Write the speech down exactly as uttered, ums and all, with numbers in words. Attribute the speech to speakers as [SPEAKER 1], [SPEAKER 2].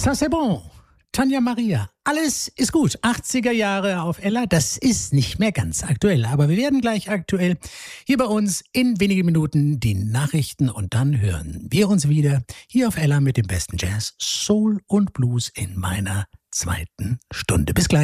[SPEAKER 1] Ça c'est bon. Tanja Maria. Alles ist gut. achtziger Jahre auf Ella. Das ist nicht mehr ganz aktuell, aber wir werden gleich aktuell. Hier bei uns in wenigen Minuten die Nachrichten und dann hören wir uns wieder hier auf Ella mit dem besten Jazz, Soul und Blues in meiner zweiten Stunde. Bis gleich.